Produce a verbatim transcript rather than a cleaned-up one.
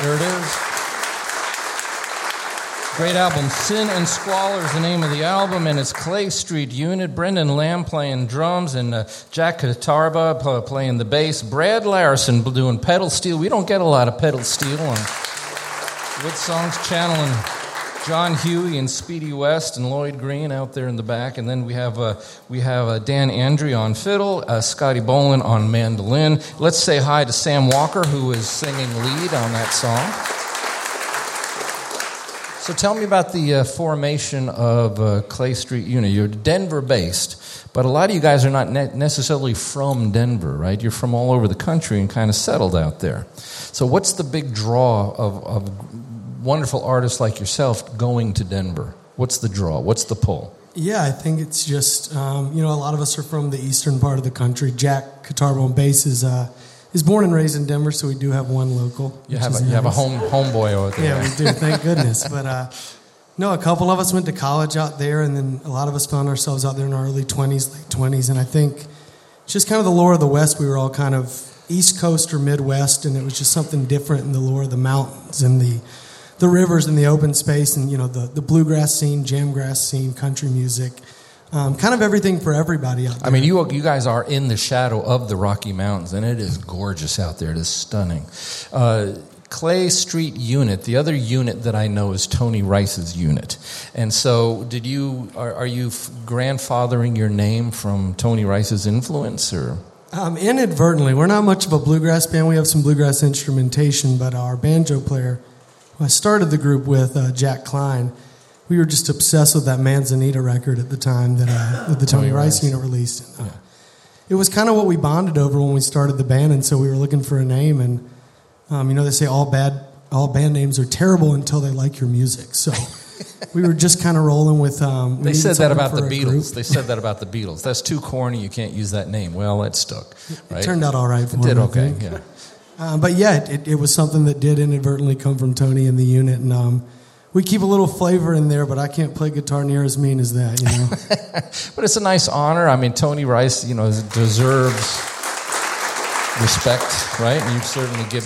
There it is. Great album. Sin and Squalor is the name of the album, and it's Clay Street Unit. Brendan Lamb playing drums, and uh, Jack Katarba pl- playing the bass. Brad Larson doing pedal steel. We don't get a lot of pedal steel on Wood Songs, channeling John Huey and Speedy West and Lloyd Green out there in the back. And then we have uh, we have uh, Dan Andre on fiddle, uh, Scotty Boland on mandolin. Let's say hi to Sam Walker, who is singing lead on that song. So tell me about the uh, formation of uh, Clay Street Unit. You're Denver-based, but a lot of you guys are not ne- necessarily from Denver, right? You're from all over the country and kind of settled out there. So what's the big draw of, of wonderful artists like yourself going to Denver? What's the draw? What's the pull? Yeah, I think it's just, um, you know, a lot of us are from the eastern part of the country. Jack Katarba on bass is... Uh, He's born and raised in Denver, so we do have one local. You have a, you nice. have a home homeboy over there. Yeah, we do. Thank goodness. But uh, no, a couple of us went to college out there, and then a lot of us found ourselves out there in our early twenties, late twenties. And I think it's just kind of the lore of the West. We were all kind of East Coast or Midwest, and it was just something different in the lore of the mountains and the the rivers and the open space, and you know the the bluegrass scene, jamgrass scene, country music. Um, kind of everything for everybody out there. I mean, you you guys are in the shadow of the Rocky Mountains, and it is gorgeous out there. It is stunning. Uh, Clay Street Unit, the other unit that I know is Tony Rice's unit. And so did you, are, are you grandfathering your name from Tony Rice's influence? Or? Um, inadvertently. We're not much of a bluegrass band. We have some bluegrass instrumentation, but our banjo player, who I started the group with, uh, Jack Klein, we were just obsessed with that Manzanita record at the time that, uh, that the Tony, Tony Rice, Rice unit released. Uh, yeah. It was kind of what we bonded over when we started the band, and so we were looking for a name. And um, you know, they say all bad, all band names are terrible until they like your music. So we were just kind of rolling with. Um, they said that about the Beatles. Group. They said that about the Beatles. That's too corny. You can't use that name. Well, that stuck. Right? It turned out all right for it them. Did I okay. think. Yeah. Um, but yeah, it, it was something that did inadvertently come from Tony and the unit, and. Um, We keep a little flavor in there, but I can't play guitar near as mean as that, you know. But it's a nice honor. I mean, Tony Rice, you know, deserves respect, right? And you've certainly given